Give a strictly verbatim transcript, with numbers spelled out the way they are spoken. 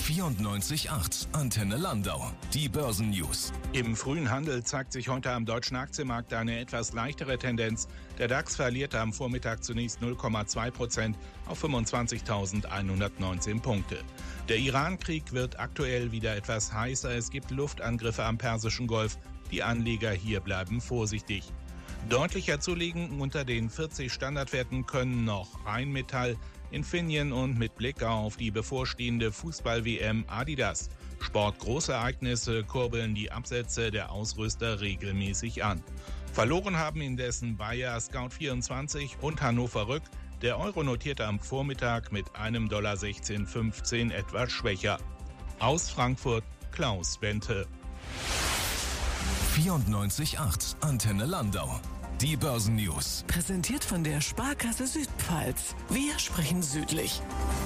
vierundneunzig Komma acht Antenne Landau. Die Börsennews. Im frühen Handel zeigt sich heute am deutschen Aktienmarkt eine etwas leichtere Tendenz. Der DAX verlierte am Vormittag zunächst null Komma zwei Prozent auf fünfundzwanzigtausendeinhundertneunzehn Punkte. Der Iran-Krieg wird aktuell wieder etwas heißer. Es gibt Luftangriffe am Persischen Golf. Die Anleger hier bleiben vorsichtig. Deutlicher zulegen unter den vierzig Standardwerten können noch Rheinmetall, Infineon und mit Blick auf die bevorstehende Fußball-W M Adidas. Sportgroßereignisse kurbeln die Absätze der Ausrüster regelmäßig an. Verloren haben indessen Bayer, Scout vierundzwanzig und Hannover Rück. Der Euro notierte am Vormittag mit einem Dollar sechzehn fünfzehn etwas schwächer. Aus Frankfurt Klaus Bente. vierundneunzig Komma acht Antenne Landau. Die Börsennews. Präsentiert von der Sparkasse Südpfalz. Wir sprechen südlich.